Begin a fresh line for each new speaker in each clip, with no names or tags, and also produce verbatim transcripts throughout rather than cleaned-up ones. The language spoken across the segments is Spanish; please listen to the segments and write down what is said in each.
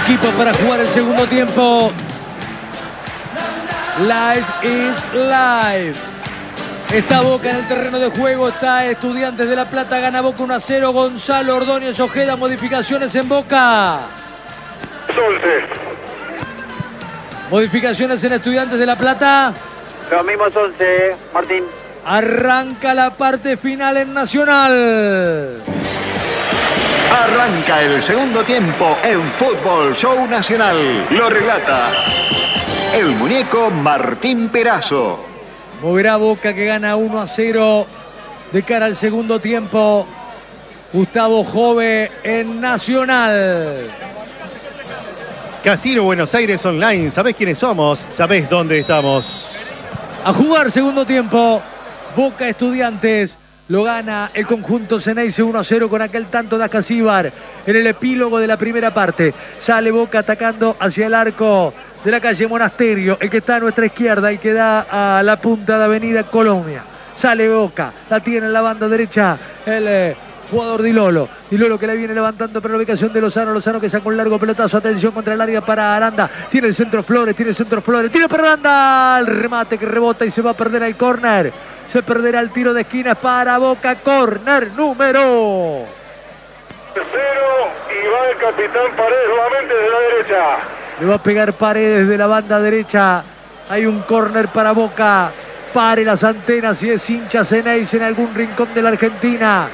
Equipo para jugar el segundo tiempo. Live is live. Está Boca en el terreno de juego. Está Estudiantes de La Plata. Gana Boca uno a cero. Gonzalo Ordóñez Ojeda. Modificaciones en Boca.
once.
Modificaciones en Estudiantes de La Plata.
Los mismos once, Martín.
Arranca la parte final en Nacional.
Arranca el segundo tiempo en Fútbol Show Nacional. Lo relata el muñeco Martín Perazo.
Moverá Boca que gana uno a cero de cara al segundo tiempo. Gustavo Jove en Nacional.
Casino Buenos Aires Online. ¿Sabés quiénes somos? ¿Sabés dónde estamos?
A jugar segundo tiempo. Boca Estudiantes. Lo gana el conjunto Ceneice uno a cero con aquel tanto de Ascasíbar en el epílogo de la primera parte. Sale Boca atacando hacia el arco de la calle Monasterio, el que está a nuestra izquierda, el que da a la punta de Avenida Colombia. Sale Boca, la tiene en la banda derecha el eh, jugador Di Lolo. Di Lolo que la viene levantando para la ubicación de Lozano. Lozano que saca un largo pelotazo. Atención contra el área para Aranda. Tiene el centro Flores, tiene el centro Flores. Tira para Aranda. El remate que rebota y se va a perder el córner. Se perderá el tiro de esquina para Boca. Córner número
Cero y va el capitán Paredes nuevamente desde la derecha.
Le va a pegar Paredes de la banda derecha. Hay un córner para Boca. Pare las antenas si es hincha Ceneice en algún rincón de la Argentina.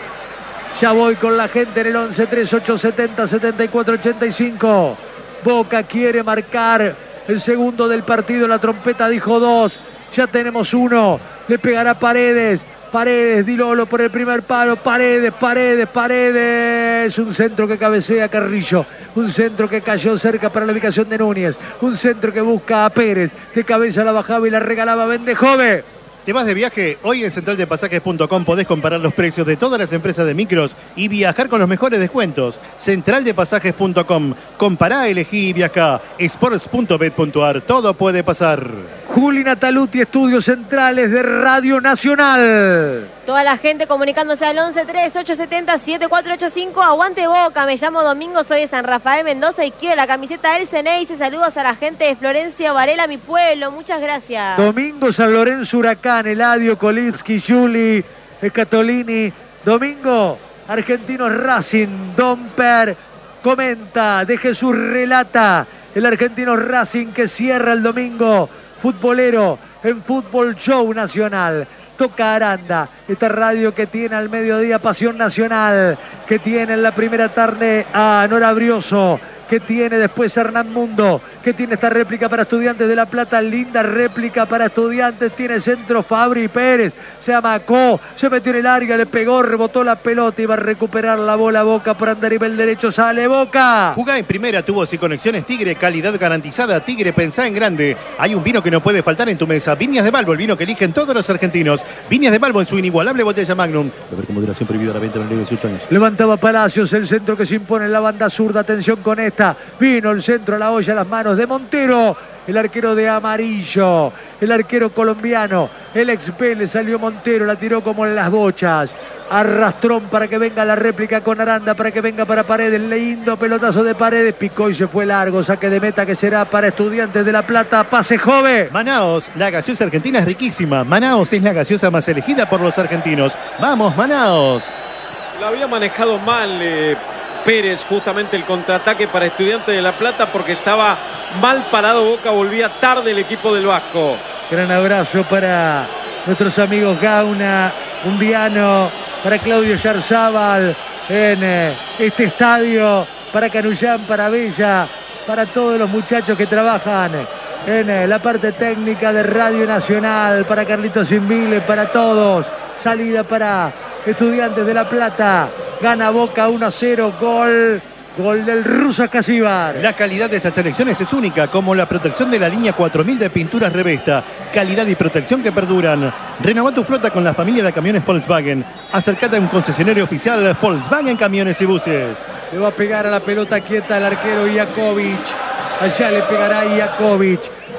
Ya voy con la gente en el once tres ocho setenta setenta y cuatro ochenta y cinco. Boca quiere marcar el segundo del partido. La trompeta dijo dos. Ya tenemos uno. Le pegará Paredes. Paredes, Di Lolo por el primer palo. Paredes, Paredes, Paredes. Un centro que cabecea Carrillo. Un centro que cayó cerca para la ubicación de Núñez. Un centro que busca a Pérez. De cabeza la bajaba y la regalaba Bendejove.
¿Te vas de viaje? Hoy en central de pasajes punto com podés comparar los precios de todas las empresas de micros y viajar con los mejores descuentos. central de pasajes punto com. Compará, elegí y viajá. sports punto bet punto ar. Todo puede pasar.
Juli Nataluti, estudios centrales de Radio Nacional.
Toda la gente comunicándose al once tres ocho setenta siete cuatro ocho cinco. Aguante Boca, me llamo Domingo, soy de San Rafael Mendoza y quiero la camiseta del Ceneice. Saludos a la gente de Florencia Varela, mi pueblo. Muchas gracias.
Domingo, San Lorenzo, Huracán, Eladio, Kolipski, Juli, Scatolini. Domingo, Argentinos Racing, Domper comenta, de Jesús relata. El Argentino Racing que cierra el domingo futbolero en Fútbol Show Nacional. Toca Aranda, esta radio que tiene al mediodía Pasión Nacional, que tiene en la primera tarde a Nora Brioso, que tiene después a Hernán Mundo, que tiene esta réplica para Estudiantes de La Plata, linda réplica para Estudiantes, tiene centro Fabri Pérez, se amacó, se metió en el área, le pegó, rebotó la pelota, iba a recuperar la bola Boca por andar y el derecho, sale Boca.
Jugá en primera, tubos y conexiones Tigre, calidad garantizada. Tigre, pensá en grande. Hay un vino que no puede faltar en tu mesa. Viñas de Balbo, el vino que eligen todos los argentinos. Viñas de Balbo en su inigualable botella Magnum. Beber con moderación, prohibido a la venta en el dieciocho años.
Levantaba Palacios, el centro que se impone en la banda zurda, atención con esta. Vino el centro a la olla, a las manos de Montero, el arquero de amarillo, el arquero colombiano, el ex Vélez, salió Montero, la tiró como en las bochas. Arrastrón para que venga la réplica con Aranda, para que venga para Paredes, lindo pelotazo de Paredes, picó y se fue largo, saque de meta que será para Estudiantes de La Plata, pase Jove.
Manaos, la gaseosa argentina es riquísima. Manaos es la gaseosa más elegida por los argentinos. ¡Vamos, Manaos!
La había manejado mal eh, Pérez, justamente el contraataque para Estudiantes de La Plata, porque estaba mal parado Boca, volvía tarde el equipo del Vasco.
Gran abrazo para nuestros amigos Gauna, Undiano, para Claudio Yarzábal en eh, este estadio, para Canullán, para Bella, para todos los muchachos que trabajan en eh, la parte técnica de Radio Nacional, para Carlitos Invile, para todos. Salida para Estudiantes de La Plata, gana Boca uno a cero, gol, gol del ruso Ascasíbar.
La calidad de estas selecciones es única, como la protección de la línea cuatro mil de pinturas Revesta. Calidad y protección que perduran. Renová tu flota con la familia de camiones Volkswagen. Acércate a un concesionario oficial Volkswagen Camiones y Buses.
Le va a pegar a la pelota quieta el arquero Iakovic. Allá le pegará Iakovic.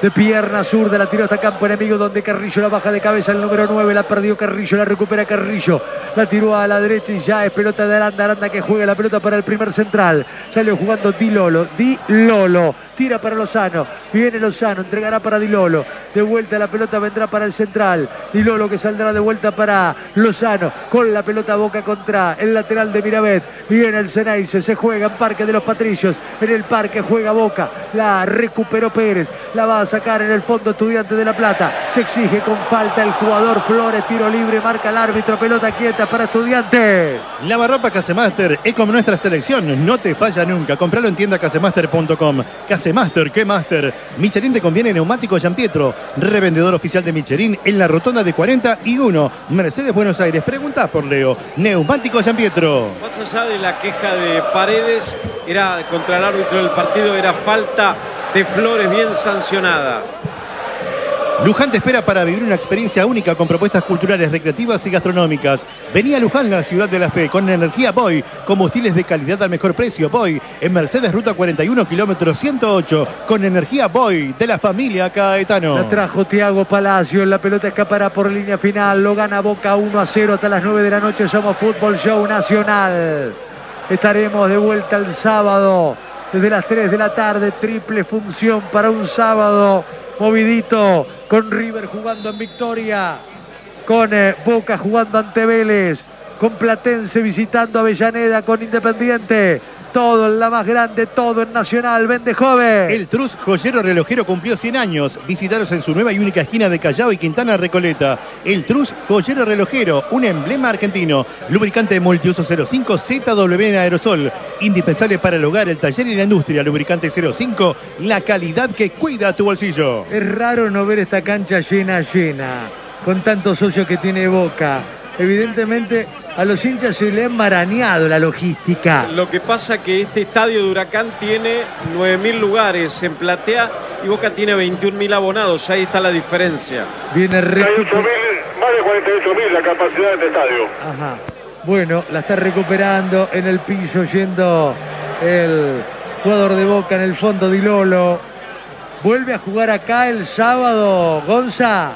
de pierna zurda, la tiró hasta campo enemigo donde Carrillo la baja de cabeza, el número nueve, la perdió Carrillo, la recupera Carrillo, la tiró a la derecha y ya es pelota de Aranda, Aranda que juega la pelota para el primer central, salió jugando Di Lolo, Di Lolo, tira para Lozano, viene Lozano, entregará para Di Lolo, de vuelta la pelota vendrá para el central, Di Lolo que saldrá de vuelta para Lozano, con la pelota Boca contra el lateral de Mirabet, viene el Ceneice, se juega en Parque de los Patricios, en el Parque juega Boca, la recuperó Pérez, la va a sacar en el fondo Estudiantes de La Plata, se exige con falta el jugador Flores, tiro libre, marca el árbitro, pelota quieta para Estudiantes.
Lavarropa Casemaster es como nuestra selección, no te falla nunca, compralo en tienda casemaster punto com. Casemaster, ¿qué master? Michelin te conviene neumático Giampietro, revendedor oficial de Michelin en la rotonda de cuarenta y uno, Mercedes Buenos Aires, pregunta por Leo, neumático Giampietro.
Más allá de la queja de Paredes, era contra el árbitro del partido, era falta de Flores bien sancionada.
Luján te espera para vivir una experiencia única con propuestas culturales, recreativas y gastronómicas. Vení a Luján, la ciudad de la fe, con energía Boy, combustibles de calidad al mejor precio. Boy, en Mercedes, ruta cuarenta y uno, kilómetro ciento ocho, con energía Boy, de la familia Caetano.
La trajo Thiago Palacio, la pelota escapará por línea final, lo gana Boca uno a cero hasta las nueve de la noche, somos Fútbol Show Nacional. Estaremos de vuelta el sábado, desde las tres de la tarde, triple función para un sábado movidito, con River jugando en Victoria, con eh, Boca jugando ante Vélez, con Platense visitando Avellaneda, con Independiente. Todo en la más grande, todo en Nacional, vende joven.
El Trus Joyero Relojero cumplió cien años. Visitaros en su nueva y única esquina de Callao y Quintana Recoleta. El Trus Joyero Relojero, un emblema argentino. Lubricante multiuso cero cinco Z W en aerosol. Indispensable para el hogar, el taller y la industria. Lubricante cero cinco, la calidad que cuida tu bolsillo.
Es raro no ver esta cancha llena, llena, con tantos socios que tiene Boca. Evidentemente a los hinchas se le ha enmarañado la logística.
Lo que pasa que este estadio de Huracán tiene nueve mil lugares en platea y Boca tiene veintiún mil abonados, ahí está la diferencia.
Viene recuper...
más de cuarenta y ocho mil la capacidad de este estadio.
Ajá. Bueno, la está recuperando en el piso yendo el jugador de Boca en el fondo, Di Lolo. Vuelve a jugar acá el sábado, Gonza.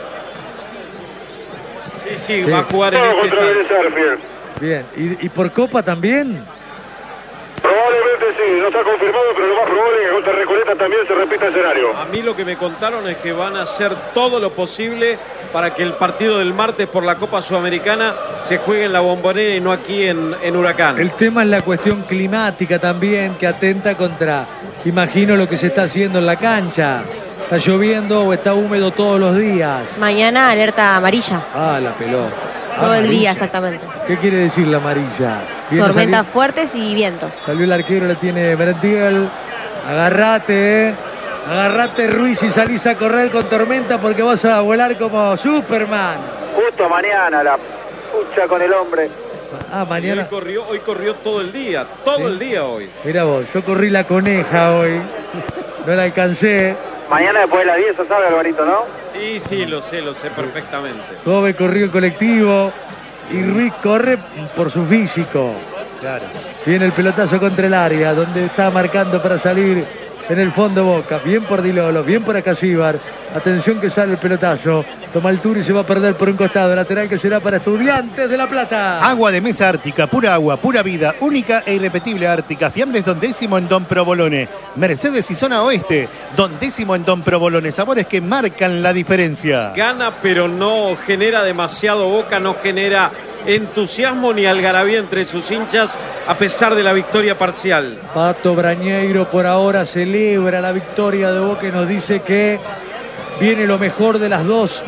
Sí, sí, sí, va a jugar en este
contra el
Bien, ¿Y, ¿y por Copa también?
Probablemente sí, no está confirmado, pero lo más probable es que contra Recoleta también se repita el escenario.
A mí lo que me contaron es que van a hacer todo lo posible para que el partido del martes por la Copa Sudamericana se juegue en la Bombonera y no aquí en, en Huracán.
El tema es la cuestión climática también, que atenta contra, imagino, lo que se está haciendo en la cancha. ¿Está lloviendo o está húmedo todos los días?
Mañana alerta amarilla.
Ah, la pelota.
Todo
amarilla.
el día, exactamente.
¿Qué quiere decir la amarilla? Viene
Tormentas
salió,
fuertes y vientos.
Salió el arquero, la tiene Merentiel. Agarrate, eh. Agarrate, Ruiz, y salís a correr con tormenta porque vas a volar como Superman.
Justo mañana, la pucha con el hombre.
Ah, mañana.
Hoy corrió, hoy corrió todo el día, todo
¿Sí?
el día hoy.
Mirá vos, yo corrí la coneja hoy. No la alcancé.
Mañana después de las diez, ¿sabe, Alvarito, no?
Sí, sí, lo sé, lo sé perfectamente.
Kobe corrió el colectivo y Ruiz corre por su físico.
Claro.
Viene el pelotazo contra el área, donde está marcando para salir en el fondo Boca. Bien por Di Lolo, bien por Acasíbar. Atención que sale el pelotazo. Toma altura y se va a perder por un costado. Lateral que será para Estudiantes de La Plata.
Agua de mesa Ártica, pura agua, pura vida, única e irrepetible Ártica. Fiambres Don Décimo en Don Provolone. Mercedes y zona oeste. Don Décimo en Don Provolone. Sabores que marcan la diferencia.
Gana, pero no genera demasiado Boca, no genera entusiasmo ni algarabía entre sus hinchas a pesar de la victoria parcial.
Pato Brañeiro por ahora celebra la victoria de Boca y nos dice que viene lo mejor de las dos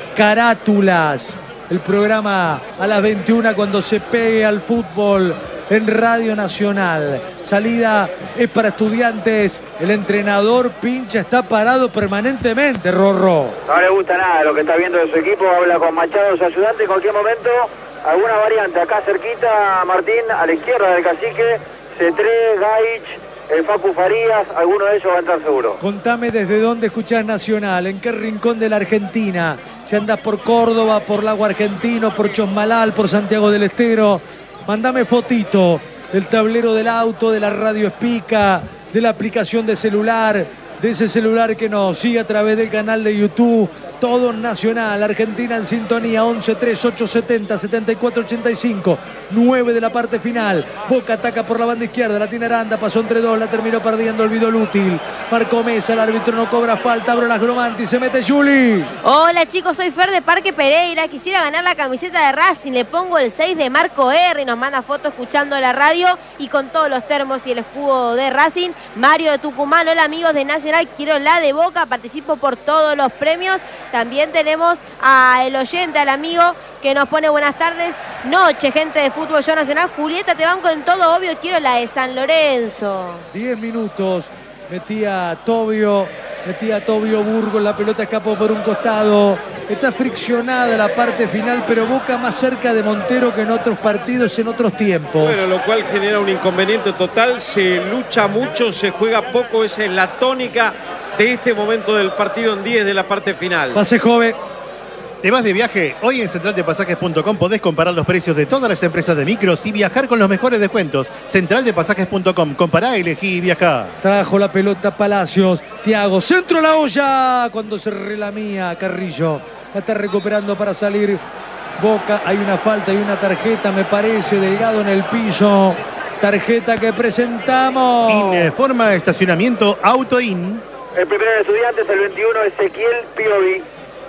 carátulas. El programa a las veintiuna cuando se pegue al fútbol en Radio Nacional. Salida es para Estudiantes. El entrenador Pincha está parado permanentemente, Rorro.
No le gusta nada lo que está viendo de su equipo. Habla con Machado, su ayudante. En cualquier momento, alguna variante. Acá cerquita, Martín, a la izquierda del cacique. Cetré, Gaich, el Facu Farías. Alguno de ellos va a entrar seguro.
Contame desde dónde escuchás Nacional. ¿En qué rincón de la Argentina? Si andás por Córdoba, por Lago Argentino, por Chosmalal, por Santiago del Estero. Mandame fotito del tablero del auto, de la radio Espica, de la aplicación de celular, de ese celular que nos sigue a través del canal de YouTube. Todo Nacional, Argentina en sintonía, once tres ocho setenta setenta y cuatro ochenta y cinco, nueve de la parte final. Boca ataca por la banda izquierda, la tiene Aranda, pasó entre dos, la terminó perdiendo, olvidó el útil. Marcó Mesa, el árbitro no cobra falta, abro las Gromanti, se mete Juli.
Hola chicos, soy Fer de Parque Pereira, quisiera ganar la camiseta de Racing, le pongo el seis de Marco R, nos manda foto escuchando la radio y con todos los termos y el escudo de Racing. Mario de Tucumán, hola amigos de Nacional, quiero la de Boca, participo por todos los premios. También tenemos al oyente, al amigo que nos pone buenas tardes, noche, gente de Fútbol Show Nacional. Julieta, te banco en todo, obvio, quiero la de San Lorenzo.
diez minutos, metía Tobio, metía Tobio Burgos, la pelota escapó por un costado. Está friccionada la parte final, pero Boca más cerca de Montero que en otros partidos, en otros tiempos.
Bueno, lo cual genera un inconveniente total, se lucha mucho, se juega poco, esa es la tónica de este momento del partido en diez de la parte final.
Pase joven.
¿Te vas de viaje? Hoy en central de pasajes punto com podés comparar los precios de todas las empresas de micros y viajar con los mejores descuentos. central de pasajes punto com, compará, elegí y viajá.
Trajo la pelota Palacios, Thiago, centro a la olla, cuando se relamía Carrillo. La está recuperando para salir Boca, hay una falta y una tarjeta, me parece, Delgado en el piso. Tarjeta que presentamos.
Informa estacionamiento Autoin.
El primero de Estudiantes, el veintiuno, Ezequiel Piovi.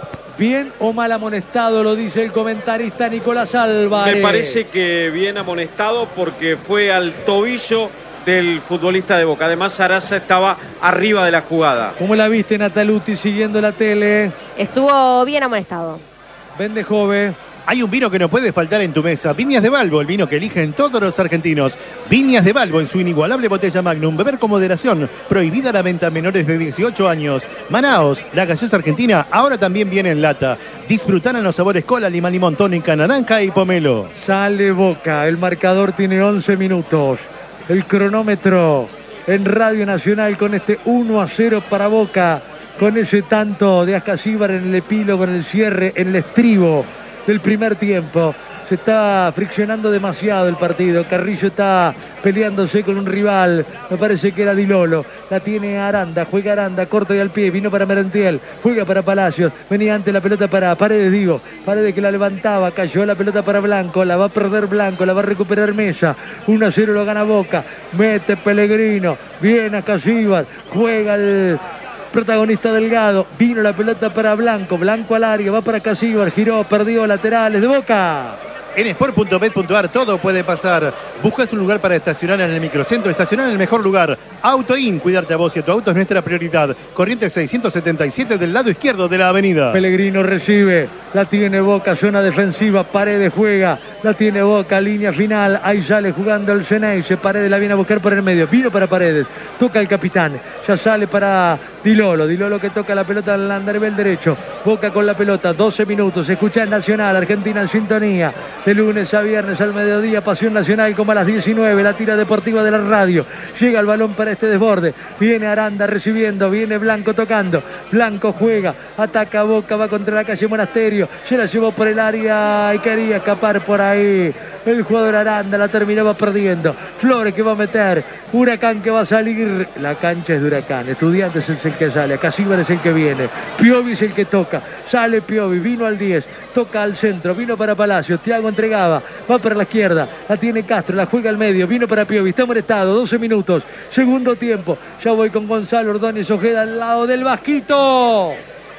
Bien o mal amonestado, lo dice el comentarista Nicolás Álvarez.
Me parece que bien amonestado porque fue al tobillo del futbolista de Boca. Además, Sarasa estaba arriba de la jugada.
¿Cómo la viste, Nataluti, siguiendo la tele?
Estuvo bien amonestado.
Vende Jove.
Hay un vino que no puede faltar en tu mesa. Viñas de Balbo, el vino que eligen todos los argentinos. Viñas de Balbo en su inigualable botella Magnum. Beber con moderación. Prohibida la venta a menores de dieciocho años. Manaos, la gaseosa argentina, ahora también viene en lata. Disfrutar en los sabores cola, lima, limón, tónica, naranja y pomelo.
Sale Boca. El marcador tiene once minutos. El cronómetro en Radio Nacional con este uno a cero para Boca. Con ese tanto de Ascasíbar en el epílogo, en el cierre, en el estribo del primer tiempo. Se está friccionando demasiado el partido. Carrillo está peleándose con un rival. Me parece que era Di Lolo. La tiene Aranda. Juega Aranda. Corto y al pie. Vino para Merentiel. Juega para Palacios. Venía antes la pelota para Paredes, digo. Paredes que la levantaba. Cayó la pelota para Blanco. La va a perder Blanco. La va a recuperar Mesa. uno a cero lo gana Boca. Mete Pellegrino. Viene a Casíbar. Juega el protagonista Delgado, vino la pelota para Blanco, Blanco al área, va para Casíbar, giró, perdió, laterales de Boca.
En sport punto bet punto ar todo puede pasar. Buscas un lugar para estacionar en el microcentro, estacionar en el mejor lugar. Autoin, cuidarte a vos y a tu auto es nuestra prioridad. Corriente seiscientos setenta y siete del lado izquierdo de la avenida.
Pellegrino recibe, la tiene Boca, zona defensiva, Paredes juega, la tiene Boca, línea final, ahí sale jugando el Ceneice, Paredes la viene a buscar por el medio, vino para Paredes, toca el capitán, ya sale para Di Lolo, Di Lolo que toca la pelota al andarivel derecho, Boca con la pelota, doce minutos, escucha en Nacional, Argentina en sintonía. De lunes a viernes al mediodía, Pasión Nacional como a las diecinueve, la tira deportiva de la radio. Llega el balón para este desborde. Viene Aranda recibiendo, viene Blanco tocando. Blanco juega, ataca Boca, va contra la calle Monasterio. Se la llevó por el área y quería escapar por ahí. El jugador Aranda la terminaba perdiendo. Flores que va a meter, Huracán que va a salir. La cancha es de Huracán, Estudiantes es el que sale, Casíbar es el que viene, Piovi es el que toca. Sale Piovi, vino al diez, toca al centro, vino para Palacios, Thiago entregaba, va para la izquierda, la tiene Castro, la juega al medio, vino para Piovi, está molestado, doce minutos, segundo tiempo, ya voy con Gonzalo Ordóñez Ojeda al lado del Vasquito.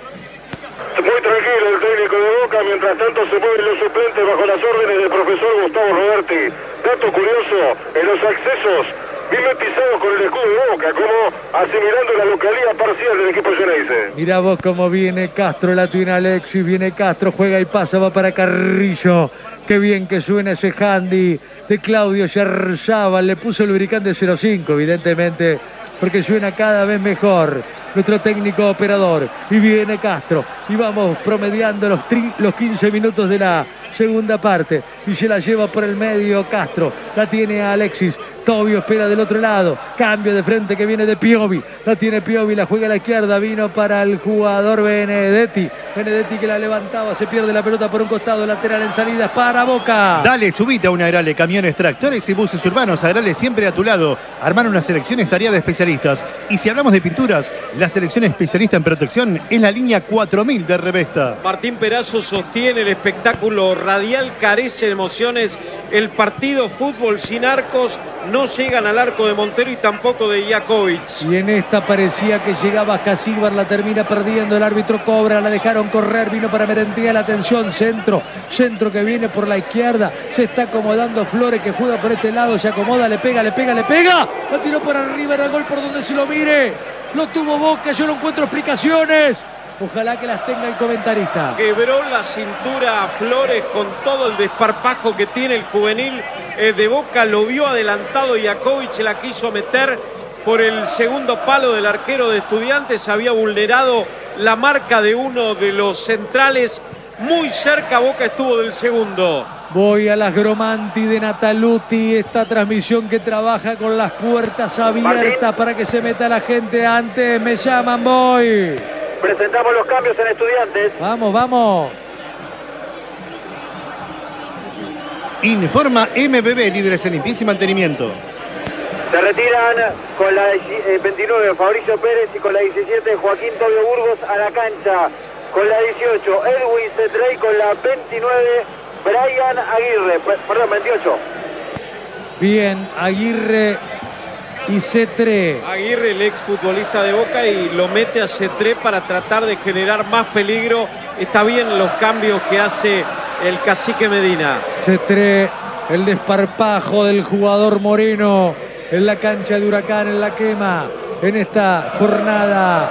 Muy tranquilo el técnico de Boca, mientras tanto se mueven los suplentes bajo las órdenes del profesor Gustavo Roberti. Dato curioso, en los accesos mimetizados con el escudo de Boca, como asimilando la localidad parcial del equipo Ceneice.
Mirá vos cómo viene Castro, la tiene Alexis, viene Castro, juega y pasa, va para Carrillo. Qué bien que suena ese handy de Claudio Yarzábal, le puso el lubricante cero cinco, evidentemente, porque suena cada vez mejor. Nuestro técnico operador, y viene Castro, y vamos promediando los, tri, los quince minutos de la segunda parte, y se la lleva por el medio Castro. La tiene Alexis. Tobio espera del otro lado. Cambio de frente que viene de Piovi. La tiene Piovi, la juega a la izquierda. Vino para el jugador Benedetti. Benedetti que la levantaba. Se pierde la pelota por un costado. Lateral en salida para Boca.
Dale, subite a una Agrale. Camiones, tractores y buses urbanos. Agrale siempre a tu lado. Armar una selección es tarea de especialistas. Y si hablamos de pinturas, la selección especialista en protección es la línea cuatro mil de Revesta.
Martín Perazo sostiene el espectáculo radial, carece de emociones. El partido fútbol sin arcos. No llegan al arco de Montero y tampoco de Jakovic.
Y en esta parecía que llegaba Casíbar, la termina perdiendo, el árbitro cobra, la dejaron correr, vino para Merentía, la atención, centro, centro que viene por la izquierda, se está acomodando Flores que juega por este lado, se acomoda, le pega, le pega, le pega, la tiró por arriba, era gol por donde se lo mire, lo tuvo Boca, yo no encuentro explicaciones. Ojalá que las tenga el comentarista.
Quebró la cintura a Flores con todo el desparpajo que tiene el juvenil eh, de Boca. Lo vio adelantado Jakovic, la quiso meter por el segundo palo del arquero de Estudiantes. Había vulnerado la marca de uno de los centrales. Muy cerca Boca estuvo del segundo.
Voy a las Gromanti de Nataluti, esta transmisión que trabaja con las puertas abiertas Martín, para que se meta la gente antes. Me llaman, voy.
Presentamos los cambios en Estudiantes.
Vamos, vamos.
Informa M B B, líderes en limpieza y mantenimiento.
Se retiran con la veintinueve Fabricio Pérez y con la diecisiete Joaquín Tobio Burgos a la cancha. Con la dieciocho Edwin Cetré y con la veintinueve Brian Aguirre. Perdón, veintiocho.
Bien, Aguirre y Cetré.
Aguirre, el exfutbolista de Boca, y lo mete a Cetré para tratar de generar más peligro. Está bien los cambios que hace el cacique Medina.
Cetré, el desparpajo del jugador Moreno en la cancha de Huracán, en la quema, en esta jornada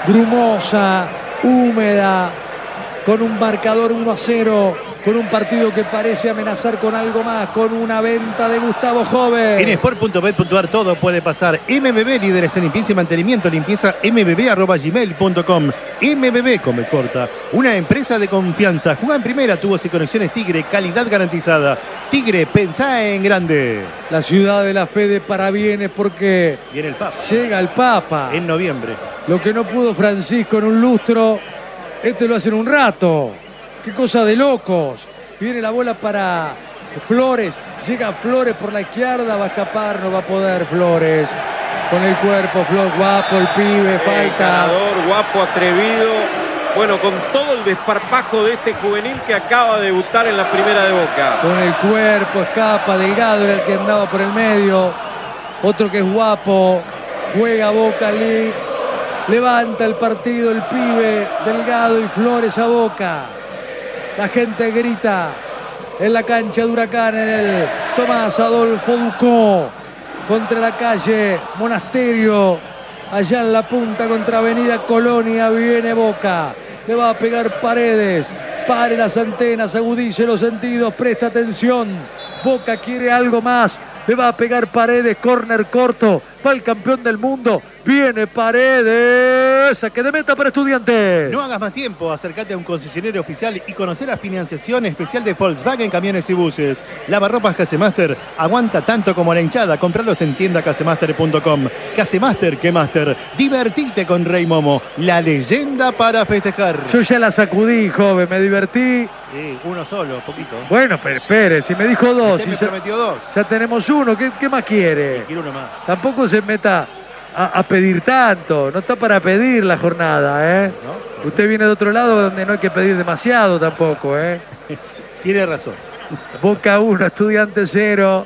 brumosa, húmeda, con un marcador uno a cero. Con un partido que parece amenazar con algo más, con una venta de Gustavo Joven.
En sport punto bet punto ar todo puede pasar. M B B, líderes en limpieza y mantenimiento, limpieza m b b arroba gmail punto com. M B B, come corta, una empresa de confianza. Juega en primera, tubos y conexiones Tigre, calidad garantizada. Tigre, pensá en grande.
La ciudad de la fe de parabienes porque
viene el Papa.
Llega el Papa.
En noviembre.
Lo que no pudo Francisco en un lustro, este lo hace en un rato. Qué cosa de locos. Viene la bola para Flores. Llega Flores por la izquierda. Va a escapar, no va a poder Flores. Con el cuerpo, Flores, guapo el pibe, falta.
El ganador, guapo, atrevido. Bueno, con todo el desparpajo de este juvenil que acaba de debutar en la primera de Boca.
Con el cuerpo, escapa, Delgado era el que andaba por el medio. Otro que es guapo. Juega Boca, le levanta el partido el pibe, Delgado y Flores a Boca. La gente grita en la cancha de Huracán, en el Tomás Adolfo Ducó, contra la calle Monasterio, allá en la punta contra Avenida Colonia. Viene Boca, le va a pegar Paredes, pare las antenas, agudice los sentidos, presta atención. Boca quiere algo más, le va a pegar Paredes, córner corto, va el campeón del mundo, viene Paredes, saque de meta para Estudiantes.
No hagas más tiempo, acércate a un concesionario oficial y conocer la financiación especial de Volkswagen Camiones y Buses. Lavarropas Casemaster aguanta tanto como la hinchada, compralos en tienda casemaster punto com. Casemaster, que Master, divertite con Rey Momo, la leyenda para festejar.
Yo ya la sacudí, joven, me divertí.
Sí, uno solo, poquito.
Bueno, pero espere, si me dijo dos.
Usted
y
me
ya,
prometió dos.
Ya tenemos uno, ¿qué, qué más quiere?
Quiero uno más.
Tampoco se meta a, a pedir tanto, no está para pedir la jornada, ¿eh? ¿No? Usted viene de otro lado donde no hay que pedir demasiado tampoco, ¿eh?
Tiene razón.
Boca uno, Estudiantes cero.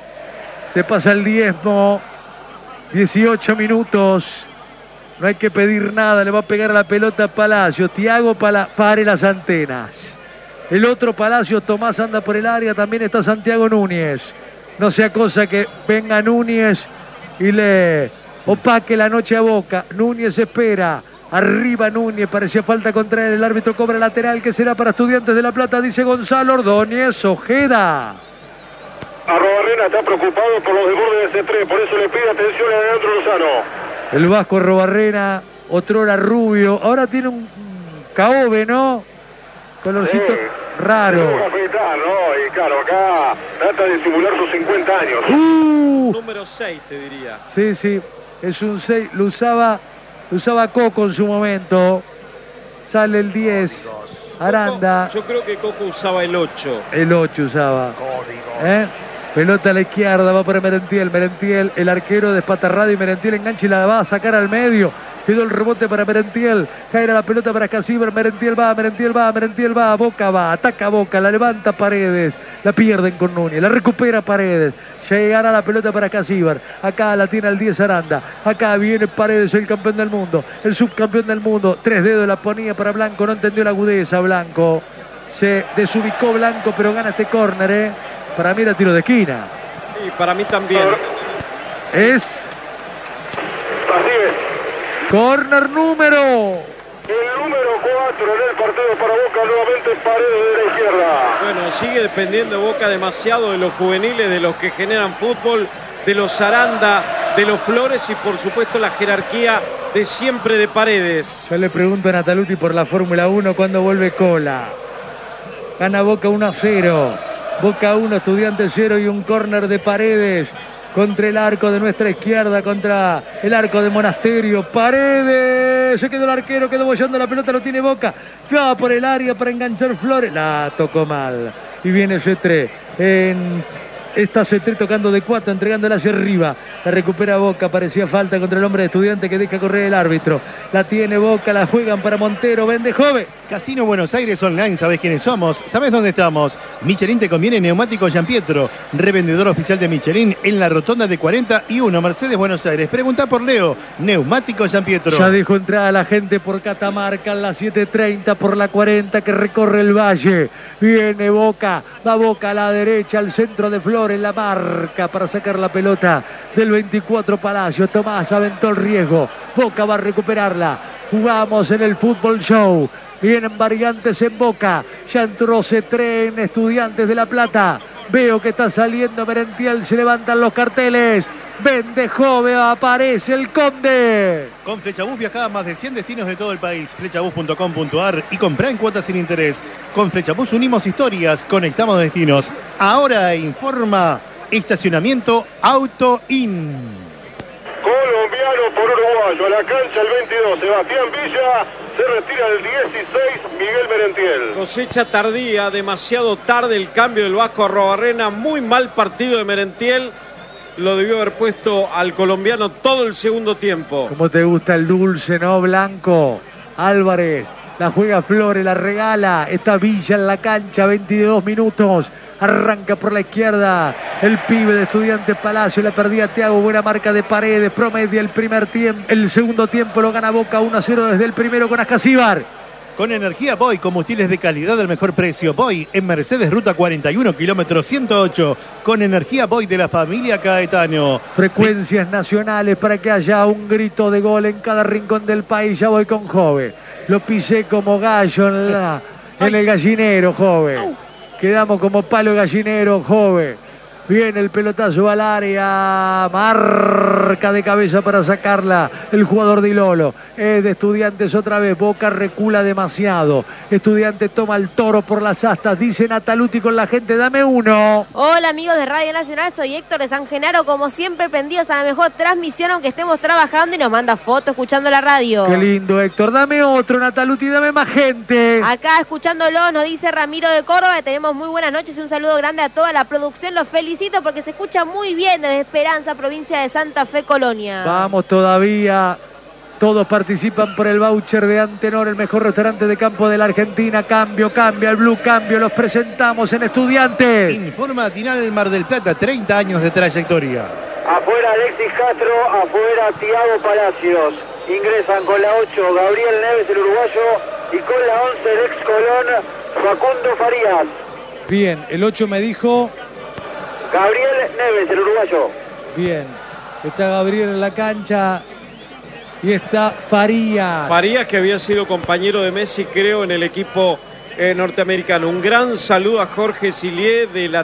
Se pasa el diezmo. dieciocho minutos. No hay que pedir nada, le va a pegar a la pelota Palacio. Tiago Pala, pare las antenas. El otro Palacio, Tomás anda por el área, también está Santiago Núñez. No sea cosa que venga Núñez y le opaque la noche a Boca. Núñez espera, arriba Núñez, parecía falta contra él, el árbitro cobra lateral que será para Estudiantes de La Plata, dice Gonzalo Ordóñez. Ojeda.
Arrobarrena está preocupado por los desbordes de C tres, por eso le pide atención a Leandro Lozano.
El Vasco Arrobarrena, otrora rubio, ahora tiene un Caobe, ¿no? colorcito
Sí.
raro.
Se tuvo que afeitar, ¿no? Y claro, acá trata de simular sus cincuenta años.
Uh,
Número seis, te diría.
sí, sí, es un seis, lo usaba, lo usaba Coco en su momento. Sale el diez, Aranda.
Coco, yo creo que Coco usaba el ocho.
El ocho usaba. ¿Eh? Pelota a la izquierda, va para Merentiel. Merentiel, el arquero despatarrado y Merentiel engancha y la va a sacar al medio. Quedó el rebote para Merentiel. Cae la pelota para Scasíbar. Merentiel va, Merentiel va, Merentiel va. Boca va, ataca Boca, la levanta Paredes. La pierden con Núñez, la recupera Paredes. Llegará la pelota para Scasíbar. Acá la tiene el diez Aranda. Acá viene Paredes, el campeón del mundo. El subcampeón del mundo. Tres dedos la ponía para Blanco. No entendió la agudeza Blanco. Se desubicó Blanco, pero gana este córner, ¿eh? Para mí era tiro de esquina.
Y para mí también.
Es
Así es.
córner número.
El número cuatro en el partido para Boca, nuevamente Paredes de la izquierda.
Bueno, sigue dependiendo Boca demasiado de los juveniles, de los que generan fútbol, de los Aranda, de los Flores y por supuesto la jerarquía de siempre de Paredes.
Yo le pregunto a Nataluti por la Fórmula uno cuando vuelve Cola. Gana Boca uno a cero. Boca uno, Estudiantes cero y un córner de Paredes contra el arco de nuestra izquierda, contra el arco de Monasterio. Paredes, se quedó el arquero, quedó bollando la pelota, lo tiene Boca. Va por el área para enganchar Flores. La tocó mal. Y viene Cetré en... Está Cetré tocando de cuatro, entregándola hacia arriba. La recupera Boca, parecía falta contra el hombre de Estudiante que deja correr el árbitro. La tiene Boca, la juegan para Montero, vende joven.
Casino Buenos Aires Online, ¿sabés quiénes somos? ¿Sabés dónde estamos? Michelin te conviene Neumático Giampietro, revendedor oficial de Michelin en la rotonda de cuarenta y uno, Mercedes, Buenos Aires. Pregunta por Leo, Neumático Giampietro.
Ya dejó entrada la gente por Catamarca en la siete treinta, por la cuarenta que recorre el valle. Viene Boca, va Boca a la derecha, al centro de Flores, la marca para sacar la pelota del veinticuatro Palacio. Tomás aventó el riesgo, Boca va a recuperarla. Jugamos en el Fútbol Show. Vienen variantes en Boca. Ya entró Cetré en Estudiantes de La Plata. Veo que está saliendo Merentiel. Se levantan los carteles. Vende joven, aparece el Conde.
Con Flechabús viajá a más de cien destinos de todo el país. Flechabús punto com punto ar y comprá en cuotas sin interés. Con Flechabús unimos historias, conectamos destinos. Ahora informa Estacionamiento Auto In.
Colombiano por uruguayo, a la cancha el veintidós, Sebastián Villa, se retira el dieciséis, Miguel Merentiel.
Cosecha tardía, demasiado tarde el cambio del Vasco Arrobarrena, muy mal partido de Merentiel, lo debió haber puesto al colombiano todo el segundo tiempo.
Como te gusta el dulce, ¿no? Blanco, Álvarez, la juega Flores, la regala, está Villa en la cancha, veintidós minutos. Arranca por la izquierda el pibe de Estudiantes Palacio, la perdía Thiago, buena marca de Paredes, promedia el primer tiempo, el segundo tiempo lo gana Boca uno a cero desde el primero con Scasíbar.
Con energía Boy, combustibles de calidad al mejor precio. Boy en Mercedes, ruta cuarenta y uno, kilómetro ciento ocho. Con energía Boy de la familia Caetano.
Frecuencias nacionales para que haya un grito de gol en cada rincón del país. Ya voy con Jove. Lo pisé como gallo en, la, en el gallinero, Jove. Quedamos como palo gallinero, Jove. Viene el pelotazo al área, marca de cabeza para sacarla el jugador de Ilolo. Es de Estudiantes otra vez, Boca recula demasiado. Estudiantes toma el toro por las astas, dice Nataluti con la gente, dame uno.
Hola amigos de Radio Nacional, soy Héctor de San Genaro, como siempre prendidos a la mejor transmisión aunque estemos trabajando y nos manda fotos escuchando la radio.
Qué lindo Héctor, dame otro Nataluti, dame más gente.
Acá escuchándolo nos dice Ramiro de Córdoba, tenemos muy buenas noches y un saludo grande a toda la producción, los felicito porque se escucha muy bien desde Esperanza, provincia de Santa Fe, Colonia.
Vamos todavía, todos participan por el voucher de Antenor, el mejor restaurante de campo de la Argentina. Cambio, cambia, el Blue Cambio, los presentamos en Estudiantes.
Informa Tinal Mar del Plata, treinta años de trayectoria.
Afuera Alexis Castro, afuera Thiago Palacios. Ingresan con la ocho Gabriel Neves, el uruguayo, y con la once el ex Colón, Facundo Farías.
Bien, el ocho me dijo...
Gabriel Neves, el uruguayo.
Bien, está Gabriel en la cancha y está Farías.
Farías, que había sido compañero de Messi, creo, en el equipo eh, norteamericano. Un gran saludo a Jorge Silié de la